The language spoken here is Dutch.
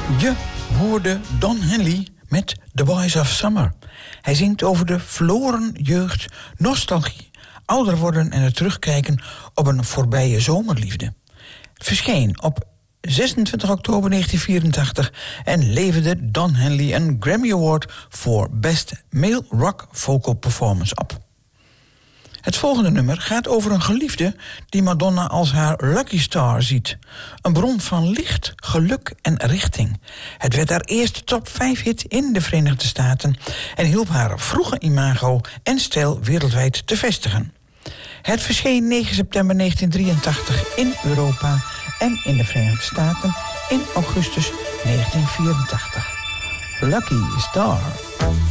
Je hoorde Don Henley met The Boys of Summer. Hij zingt over de verloren jeugd, nostalgie, ouder worden en het terugkijken op een voorbije zomerliefde. Het verscheen op 26 oktober 1984 en leverde Don Henley een Grammy Award voor Best Male Rock Vocal Performance op. Het volgende nummer gaat over een geliefde die Madonna als haar lucky star ziet. Een bron van licht, geluk en richting. Het werd haar eerste top 5 hit in de Verenigde Staten en hielp haar vroege imago en stijl wereldwijd te vestigen. Het verscheen 9 september 1983 in Europa en in de Verenigde Staten in augustus 1984. Lucky Star.